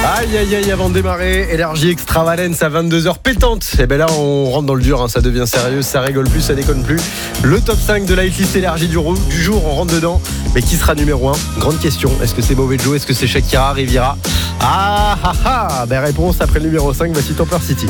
Aïe aïe aïe, avant de démarrer, énergie extravalence à 22h pétante. Et ben là on rentre dans le dur, ça devient sérieux, ça rigole plus, ça déconne plus. Le top 5 de la hitlist énergie du jour, on rentre dedans. Mais qui sera numéro 1? Grande question. Est-ce que c'est Mauvais Joe? Est-ce que c'est Shakira, Riviera? Réponse après le numéro 5, voici Temper City.